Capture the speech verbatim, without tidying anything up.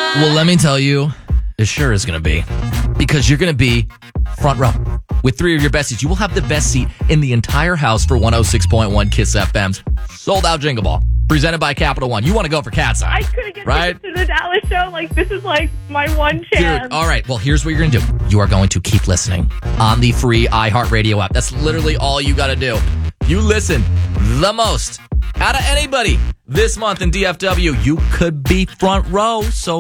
Well, let me tell you, it sure is going to be. Because you're going to be front row with three of your besties. You will have the best seat in the entire house for one oh six point one Kiss F M's Sold Out Jingle Ball. Presented by Capital One. You want to go for Cat's Eye. I couldn't get right? tickets to the Dallas show. Like, this is like my one chance. Dude, all right. Well, here's what you're going to do. You are going to keep listening on the free iHeartRadio app. That's literally all you got to do. You listen the most out of anybody this month in D F W. You could be front row. So